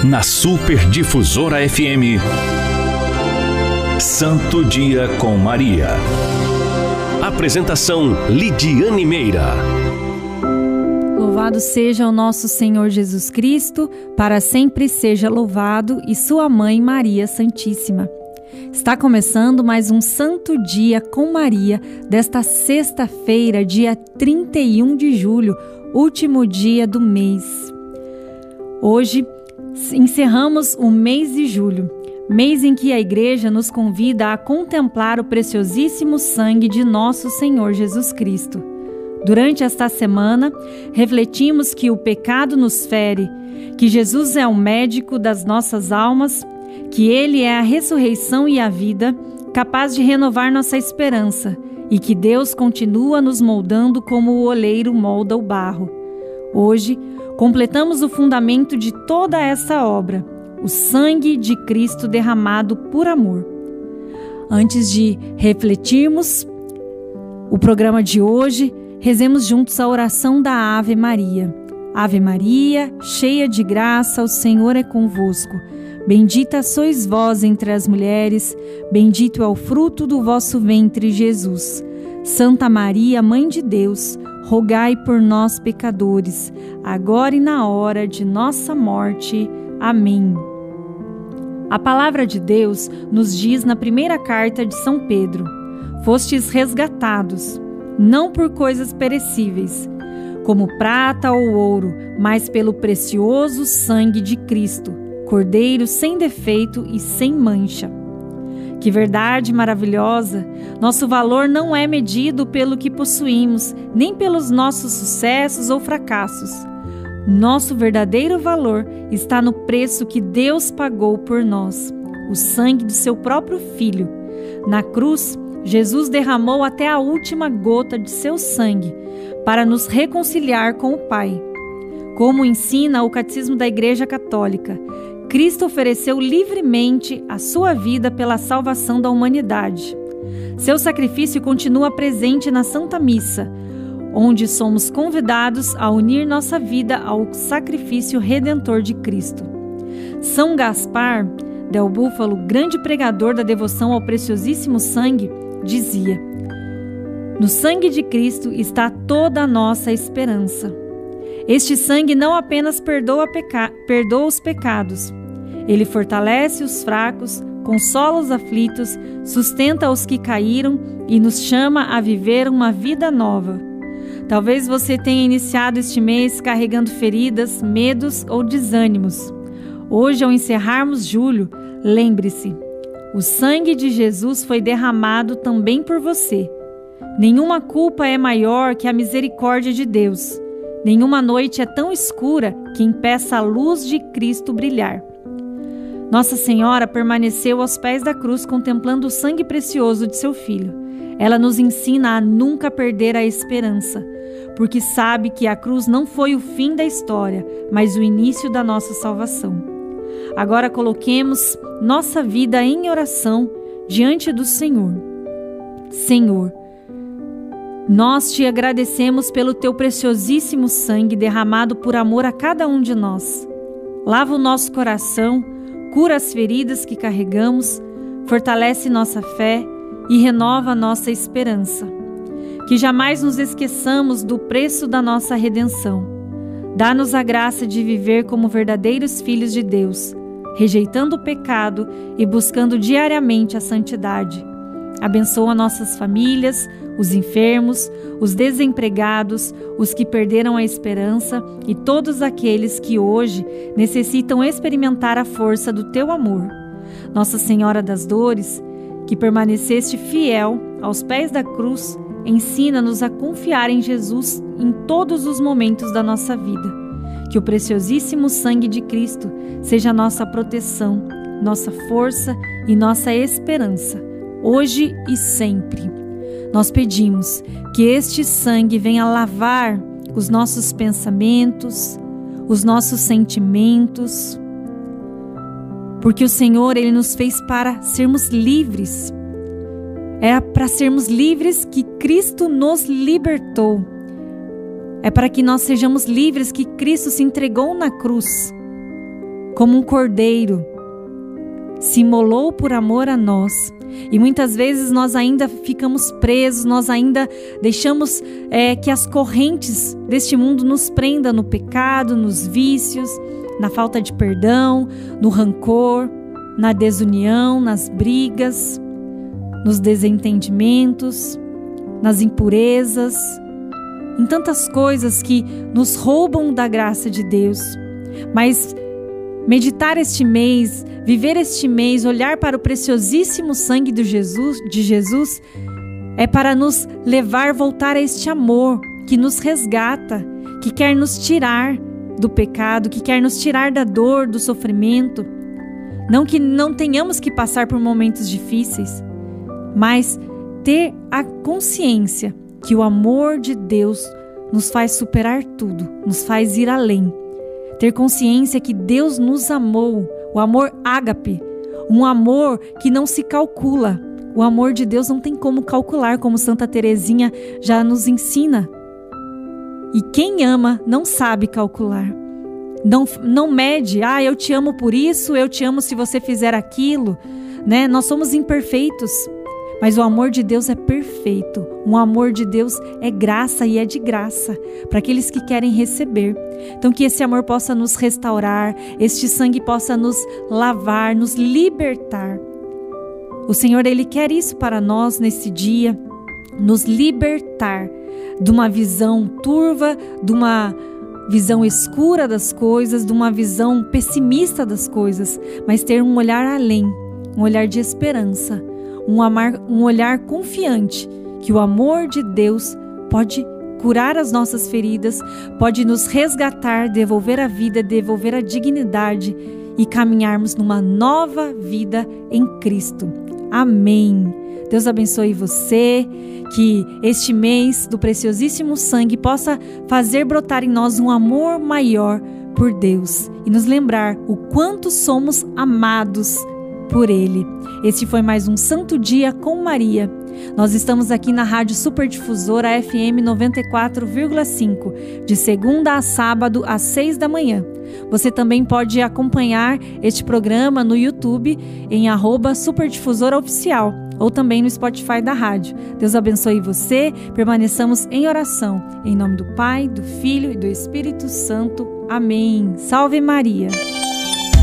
na Super Difusora FM. Santo Dia com Maria. Apresentação Lidiane Meira. Louvado seja o nosso Senhor Jesus Cristo, para sempre seja louvado, e sua mãe Maria Santíssima. Está começando mais um Santo Dia com Maria, desta sexta-feira, dia 31 de julho, último dia do mês. Hoje encerramos o mês de julho, mês em que a Igreja nos convida a contemplar o preciosíssimo sangue de nosso Senhor Jesus Cristo. Durante esta semana, refletimos que o pecado nos fere, que Jesus é o médico das nossas almas, que Ele é a ressurreição e a vida, capaz de renovar nossa esperança, e que Deus continua nos moldando como o oleiro molda o barro. Hoje, completamos o fundamento de toda essa obra, o sangue de Cristo derramado por amor. Antes de refletirmos o programa de hoje, rezemos juntos a oração da Ave Maria. Ave Maria, cheia de graça, o Senhor é convosco. Bendita sois vós entre as mulheres, bendito é o fruto do vosso ventre, Jesus. Santa Maria, Mãe de Deus, rogai por nós, pecadores, agora e na hora de nossa morte. Amém. A palavra de Deus nos diz na primeira carta de São Pedro: fostes resgatados, não por coisas perecíveis, como prata ou ouro, mas pelo precioso sangue de Cristo, Cordeiro sem defeito e sem mancha. Que verdade maravilhosa! Nosso valor não é medido pelo que possuímos, nem pelos nossos sucessos ou fracassos. Nosso verdadeiro valor está no preço que Deus pagou por nós, o sangue do seu próprio Filho. Na cruz, Jesus derramou até a última gota de seu sangue para nos reconciliar com o Pai. Como ensina o Catecismo da Igreja Católica, Cristo ofereceu livremente a sua vida pela salvação da humanidade. Seu sacrifício continua presente na Santa Missa, onde somos convidados a unir nossa vida ao sacrifício redentor de Cristo. São Gaspar del Búfalo, grande pregador da devoção ao preciosíssimo sangue, dizia: no sangue de Cristo está toda a nossa esperança. Este sangue não apenas perdoa os pecados, ele fortalece os fracos, consola os aflitos, sustenta os que caíram e nos chama a viver uma vida nova. Talvez você tenha iniciado este mês carregando feridas, medos ou desânimos. Hoje, ao encerrarmos julho, lembre-se: o sangue de Jesus foi derramado também por você. Nenhuma culpa é maior que a misericórdia de Deus. Nenhuma noite é tão escura que impeça a luz de Cristo brilhar. Nossa Senhora permaneceu aos pés da cruz contemplando o sangue precioso de seu Filho. Ela nos ensina a nunca perder a esperança, porque sabe que a cruz não foi o fim da história, mas o início da nossa salvação. Agora coloquemos nossa vida em oração diante do Senhor. Senhor, nós te agradecemos pelo teu preciosíssimo sangue derramado por amor a cada um de nós. Lava o nosso coração, cura as feridas que carregamos, fortalece nossa fé e renova nossa esperança. Que jamais nos esqueçamos do preço da nossa redenção. Dá-nos a graça de viver como verdadeiros filhos de Deus, rejeitando o pecado e buscando diariamente a santidade. Abençoa nossas famílias, os enfermos, os desempregados, os que perderam a esperança e todos aqueles que hoje necessitam experimentar a força do teu amor. Nossa Senhora das Dores, que permaneceste fiel aos pés da cruz, ensina-nos a confiar em Jesus em todos os momentos da nossa vida. Que o preciosíssimo sangue de Cristo seja nossa proteção, nossa força e nossa esperança, hoje e sempre. Nós pedimos que este sangue venha lavar os nossos pensamentos, os nossos sentimentos, porque o Senhor, Ele nos fez para sermos livres. É para sermos livres que Cristo nos libertou. É para que nós sejamos livres que Cristo se entregou na cruz. como um cordeiro, se imolou por amor a nós. E muitas vezes nós ainda ficamos presos, nós ainda deixamos que as correntes deste mundo nos prendam no pecado, nos vícios, na falta de perdão, no rancor, na desunião, nas brigas, nos desentendimentos, nas impurezas, em tantas coisas que nos roubam da graça de Deus. Mas meditar este mês, viver este mês, olhar para o preciosíssimo sangue de Jesus, é para nos levar a voltar a este amor que nos resgata, que quer nos tirar do pecado, que quer nos tirar da dor, do sofrimento. Não que não tenhamos que passar por momentos difíceis, mas ter a consciência que o amor de Deus nos faz superar tudo, nos faz ir além. Ter consciência que Deus nos amou, o amor ágape, um amor que não se calcula. O amor de Deus não tem como calcular, como Santa Teresinha já nos ensina. E quem ama não sabe calcular. Não mede, eu te amo por isso, eu te amo se você fizer aquilo, né? Nós somos imperfeitos, mas o amor de Deus é perfeito. O amor de Deus é graça e é de graça para aqueles que querem receber. Então que esse amor possa nos restaurar, este sangue possa nos lavar, nos libertar. O Senhor, Ele quer isso para nós nesse dia, nos libertar de uma visão turva, de uma visão escura das coisas, de uma visão pessimista das coisas, mas ter um olhar além, um olhar de esperança, um olhar confiante que o amor de Deus pode curar as nossas feridas, pode nos resgatar, devolver a vida, devolver a dignidade e caminharmos numa nova vida em Cristo. Amém. Deus abençoe você, que este mês do preciosíssimo sangue possa fazer brotar em nós um amor maior por Deus e nos lembrar o quanto somos amados por Ele. Este foi mais um Santo Dia com Maria. Nós estamos aqui na Rádio Superdifusora FM 94,5, de segunda a sábado às 6 da manhã. Você também pode acompanhar este programa no YouTube em @superdifusoraoficial ou também no Spotify da rádio. Deus abençoe você, permaneçamos em oração. Em nome do Pai, do Filho e do Espírito Santo. Amém. Salve Maria!